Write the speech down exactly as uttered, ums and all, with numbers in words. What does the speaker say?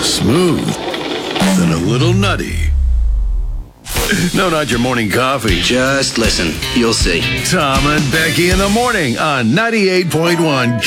Smooth. Then a little nutty. No, not your morning coffee. Just listen. You'll see. Tom and Becky in the morning on ninety-eight point one